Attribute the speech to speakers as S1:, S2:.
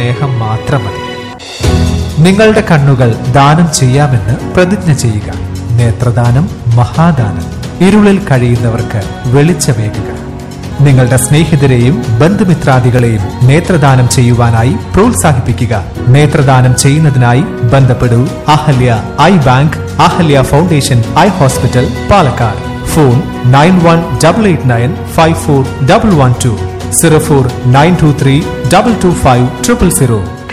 S1: സ്നേഹം മാത്രം മതി. നിങ്ങളുടെ കണ്ണുകൾ ദാനം ചെയ്യാമെന്ന് പ്രതിജ്ഞ ചെയ്യുക. നേത്രദാനം മഹാദാനം. ഇരുളിൽ കഴിയുന്നവർക്ക് വെളിച്ചമേകുക. നിങ്ങളുടെ സ്നേഹിതരെയും ബന്ധുമിത്രാദികളെയും നേത്രദാനം ചെയ്യുവാനായി പ്രോത്സാഹിപ്പിക്കുക. നേത്രദാനം ചെയ്യുന്നതിനായി ബന്ധപ്പെടൂ Ahalya I bank, Ahalya foundation eye hospital, Palakkad. Phone 9188954112, 0492322500.